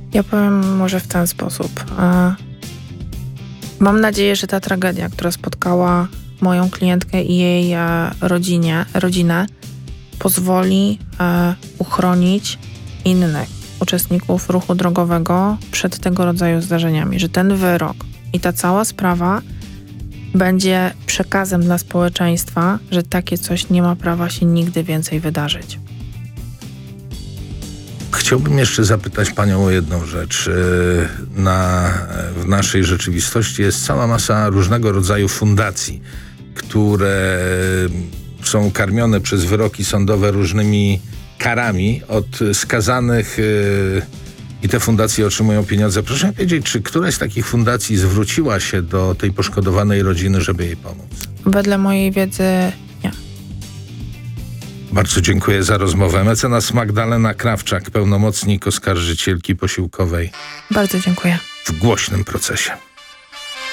Ja powiem może w ten sposób. Mam nadzieję, że ta tragedia, która spotkała moją klientkę i jej rodzinę, pozwoli uchronić innych uczestników ruchu drogowego przed tego rodzaju zdarzeniami. Że ten wyrok i ta cała sprawa będzie przekazem dla społeczeństwa, że takie coś nie ma prawa się nigdy więcej wydarzyć. Chciałbym jeszcze zapytać panią o jedną rzecz. W naszej rzeczywistości jest cała masa różnego rodzaju fundacji, które są karmione przez wyroki sądowe różnymi karami od skazanych i te fundacje otrzymują pieniądze. Proszę mi powiedzieć, czy któraś z takich fundacji zwróciła się do tej poszkodowanej rodziny, żeby jej pomóc? Wedle mojej wiedzy nie. Bardzo dziękuję za rozmowę. Mecenas Magdalena Krawczak, pełnomocnik oskarżycielki posiłkowej. Bardzo dziękuję. W głośnym procesie.